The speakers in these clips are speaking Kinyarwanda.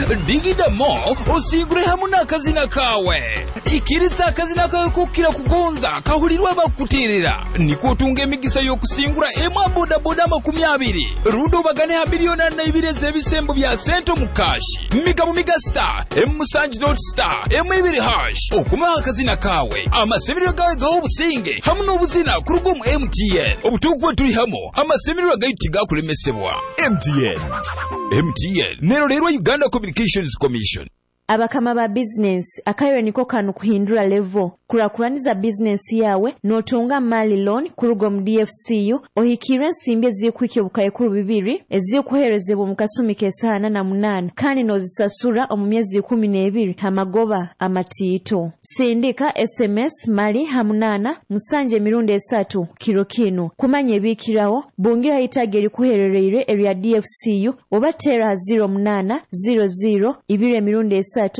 digidamo osigure hamwe n'akazina kawe ikiriza akazina kawe kukira kugonza kahulirwa bakutirira niko otunga emigisa y'okusingula emu bodaboda 20 rudo bagane ha bilioni 4 ebisembo bya sento mu kashi mika mu migastar M sanji.star M2 hash okuma akazina kawe amasemerero gawe gaho obusinge hamwe n'obuzina ku rugo mu MTN obutugu tuli hamo amasemerero gayitiga kulemesebwa MTN nero lero Uganda Communications Commission. Abakama ba business akayo niko kanu kuhindura level kurakuraniza business yawe notunga mali loan kurugo mu DFCU ohikire nsimbe zikwike bukaye kuru 2 ezikuherezebwa mu kasumi kesana na 8 kandi nozisasura mu myezi 12 hamagoba amatito sindika SMS mali hamunana musanje mirundi 3 kilo kino kumanye bikirawo bungira itageri kuhererere area DFCU obatera 0800 2 mirundi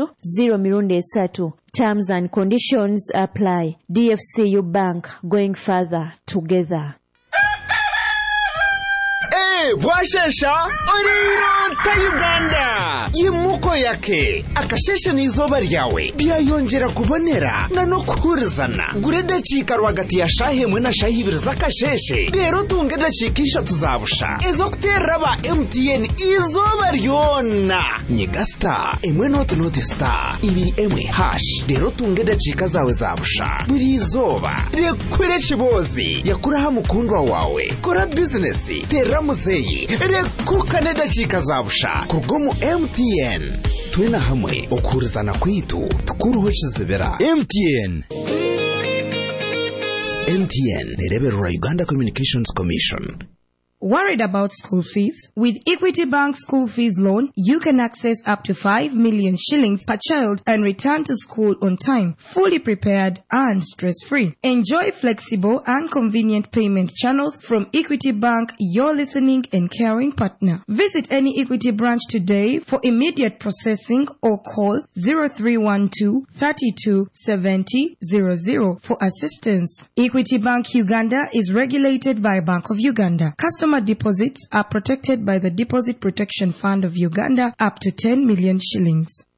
3 Terms and conditions apply. DFCU Bank, going further together. Bwashesha Oriro Uganda yimuko yake akashesha n'izoba ryawe byayongera kubonera na no kuhurizana gurede cika rwagati ya shahe mwe na shahi ibiri zakasheshe rero tungede cikisha tuzabusha ezo kutera ba MTN izoba ryona nyigasta emwe not star ibiri emwe hash rero tungede cika zawe zabusha buri izoba rekwere kibozi yakuraha mukundwa wawe kora business tera muzeyi rekukane dachika zabusha kurugomu MTN twena hamwe okurizana kwitu tukuruho kizibera MTN nerebera Uganda Communications Commission. Worried about school fees? With Equity Bank School Fees Loan, you can access up to 5 million shillings per child and return to school on time, fully prepared and stress-free. Enjoy flexible and convenient payment channels from Equity Bank, your listening and caring partner. Visit any Equity branch today for immediate processing or call 0312 32 70 00 for assistance. Equity Bank Uganda is regulated by Bank of Uganda. Customer deposits are protected by the Deposit Protection Fund of Uganda up to 10 million shillings.